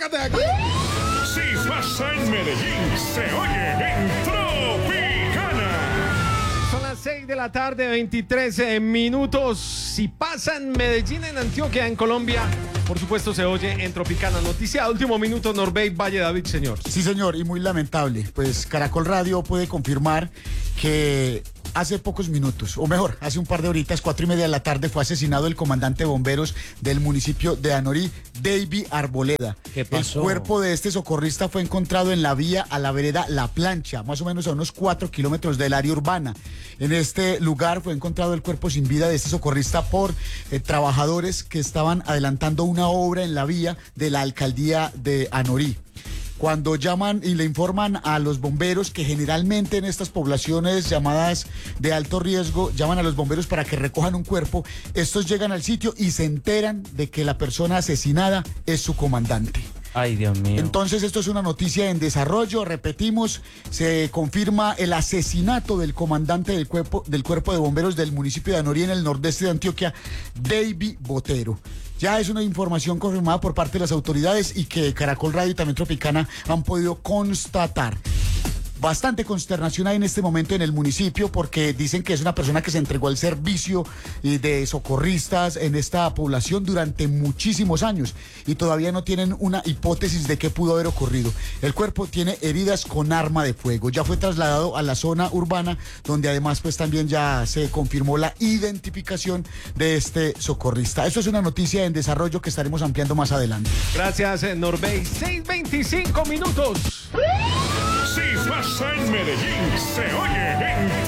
sácate de aquí. Si pasa en Medellín, se oye en Tropicana. Son las 6 de la tarde, 23 minutos. Si pasa en Medellín, en Antioquia, en Colombia, por supuesto se oye en Tropicana. Noticia de último minuto, Norbey Valle David, señor. Sí, señor, y muy lamentable. Pues Caracol Radio puede confirmar que hace pocos minutos, o mejor, hace un par de horitas, 4:30 de la tarde, fue asesinado el comandante de bomberos del municipio de Anorí, David Arboleda. ¿Qué pasó? El cuerpo de este socorrista fue encontrado en la vía a la vereda La Plancha, más o menos a unos 4 kilómetros del área urbana. En este lugar fue encontrado el cuerpo sin vida de este socorrista por trabajadores que estaban adelantando una obra en la vía de la alcaldía de Anorí. Cuando llaman y le informan a los bomberos, que generalmente en estas poblaciones llamadas de alto riesgo, llaman a los bomberos para que recojan un cuerpo, estos llegan al sitio y se enteran de que la persona asesinada es su comandante. Ay, Dios mío. Entonces esto es una noticia en desarrollo, repetimos, se confirma el asesinato del comandante del cuerpo de bomberos del municipio de Anorí en el nordeste de Antioquia, David Botero. Ya es una información confirmada por parte de las autoridades y que Caracol Radio y también Tropicana han podido constatar. Bastante consternación hay en este momento en el municipio porque dicen que es una persona que se entregó al servicio de socorristas en esta población durante muchísimos años y todavía no tienen una hipótesis de qué pudo haber ocurrido. El cuerpo tiene heridas con arma de fuego. Ya fue trasladado a la zona urbana donde además pues también ya se confirmó la identificación de este socorrista. Esto es una noticia en desarrollo que estaremos ampliando más adelante. Gracias, Norbey. 6:25 minutos. Si pasa en Medellín, se oye en